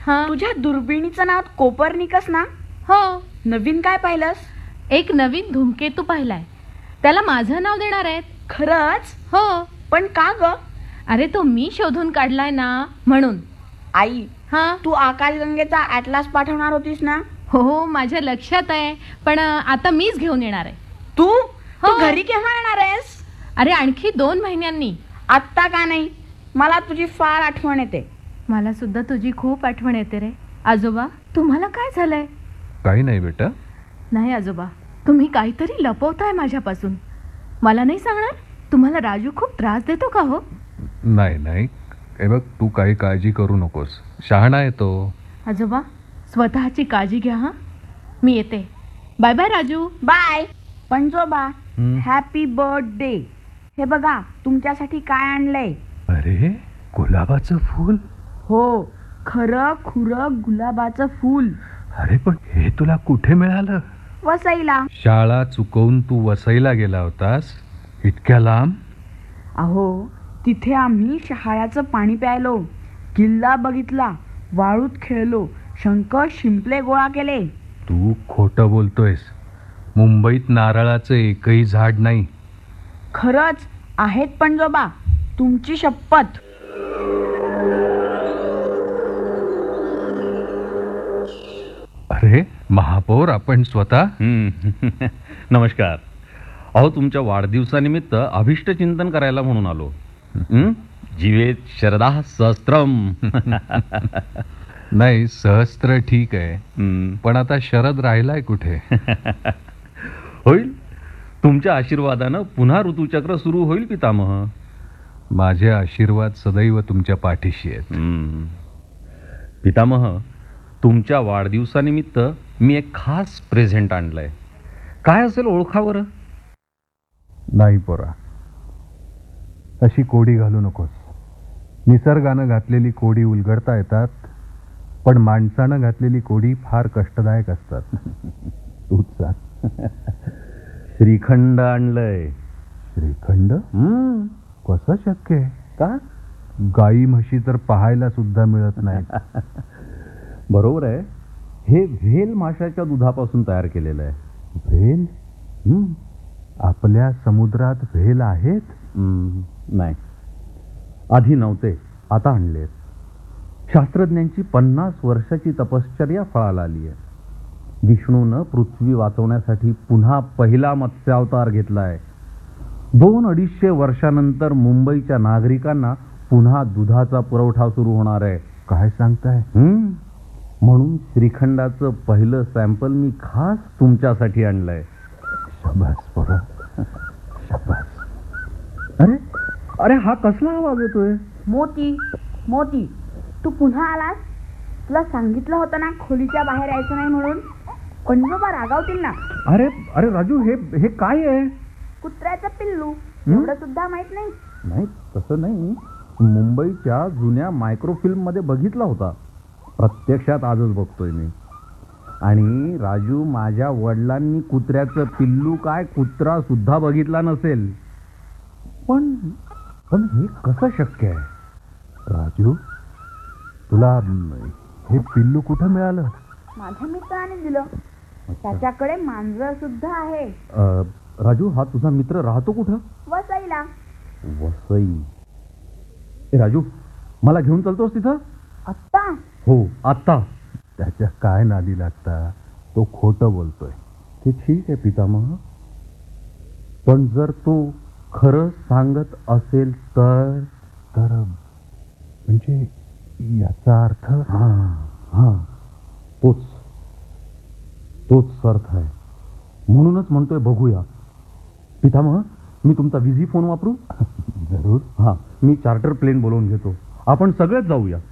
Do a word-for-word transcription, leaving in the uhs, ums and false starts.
हा. तुझ्या दुर्बिणीचं नाव कोपर्निकस ना? हो. नवीन काय पाहिलंस? एक नवीन धूमकेतू पाहिलाय. त्याला माझं नाव देणार आहेत. खरंच? हो. पण का ग? अरे तो मी शोधून काढलाय ना, म्हणून. आई, हा, तू आकाशगंगेचा ॲटलास पाठवणार होतीस ना? हो हो, माझ्या लक्षात आहे. पण आता मीच घेऊन येणार आहे. तू तू हो. घरी केव्हा येणार आहेस? अरे आणखी दोन महिन्यांनी. आत्ता का नाही? मला तुझी फार आठवण येते. मला सुद्धा तुझी खूप आठवण येते रे. आजोबा, तुम्हाला काय झालंय? काही नाही बेटा. नाही आजोबा, तुम्ही काहीतरी लपवताय माझ्यापासून. मला नाही सांगणार? तुम्हाला राजू खूप त्रास देतो का हो? नाही नाही, हे बघ, तू काही काळजी करू नकोस. शहाणा आहे तो. आजोबा, स्वतःची काळजी घ्या. हा, मी येते. Bye bye Raju. बाय. पंजोबा, हं? Happy birthday. हे बघा तुमच्यासाठी काय आणलंय. अरे, गुलाबाचं फूल. हो, खरं खुरं गुलाबाचं फूल. अरे पण हे तुला कुठे मिळालं? वसईला. शाळा चुकवून तू वसईला गेला होतास? इतक्या लांब? अहो, तिथे आम्ही शहाळ्याचं पाणी प्यायलो, किल्ला बघितला, वाळूत खेळलो, शंख शिंपले गोळा केले. तू खोटं बोलतोयस. मुंबईत नारळाचं एकही झाड नाही. खरंच आहेत पंजोबा, तुमची शपथ. अरे महापौर, आपण स्वतः? नमस्कार. अहो, तुमच्या वाढदिवसानिमित्त अभिष्ट चिंतन करायला म्हणून आलो. हं? जीवेत शरदा सहस्त्रम. नाही, सहस्त्र ठीक आहे, हं. पण आता शरद राहिलाय कुठे? होईल. तुमच्या आशीर्वादानं पुन्हा ऋतुचक्र सुरू होईल पितामह. माझे आशीर्वाद सदैव तुमच्या पाठीशी आहेत. हं. पितामह, तुमच्या वाढदिवसानिमित्त मी एक खास प्रेझेंट आणलंय. काय असेल ओळखा बरं? नाही पोरा, अशी कोडी घालू नकोस. निसर्गानं घातलेली कोडी उलगडता येतात, पण माणसानं घातलेली कोडी फार कष्टदायक असतात. तूच सांग. श्रीखंड आणलंय. श्रीखंड? हं. कसं शक्य आहे? का? गाई म्हशी तर पाहायला सुद्धा मिळत नाही. बरोबर आहे. हे व्हेल माशाच्या दुधापासून तयार केलेलं आहे. व्हेल? हं. आपल्या समुद्रात व्हेल आहेत? हं. नाही, आधी नव्हते, आता आणलेत. शास्त्रज्ञांची पन्नास वर्षाची तपश्चर्या फळाला आली आहे. विष्णूनं पृथ्वी वाचवण्यासाठी पुन्हा पहिला मत्स्यावतार घेतलाय. दोन अडीचशे वर्षानंतर मुंबईच्या नागरिकांना पुन्हा दुधाचा पुरवठा सुरू होणार आहे. काय सांगताय? हं. म्हणून श्रीखंडाचं पहिलं सॅम्पल मी खास तुमच्यासाठी आणलंय. शाबास पोरा, शाबास. अरे अरे हा कसला आवाज येतोय? मोती, मोती, तू पुन्हा आलास? तुला सांगितलं होतं ना खोलीच्या बाहेर यायचं नाही म्हणून. पंजोबा रागावतील ना. अरे अरे राजू, हे हे काय आहे? कुत्र्याचं पिल्लू. हं? एवढं सुद्धा माहित नाही? नाही, तसं नाही. मुंबईच्या जुन्या मायक्रोफिल्म मध्ये बघितला होता. प्रत्यक्षात आजच बघतोय मी. आणि राजू, माझ्या वडिलांनी कुत्र्याचं पिल्लू काय कुत्रा सुद्धा बघितला नसेल. पण पण हे कसं शक्य आहे? राजू, तुला हे पिल्लू कुठं मिळालं? माझ्या मित्राने दिलं. त्याच्याकडे मांजर सुद्धा आहे. अ, राजू, हा तुझा मित्र राहतो कुठं? वसईला. वसई. ए राजू, मला घेऊन चालतोस तिथं? आत्ता? हो, आत्ता. त्याच्या काय नादी लागता? तो खोटं बोलतोय. ते ठीक आहे पितामह, पण जर तो खरं सांगत असेल तर? तर म्हणजे याचा अर्थ? हा हा तोच तोच अर्थ आहे. म्हणूनच म्हणतोय बघूया. पितामह, मी तुमचा विझी फोन वापरू? जरूर. हा, मी चार्टर प्लेन बोलवून घेतो. आपण सगळेच जाऊया.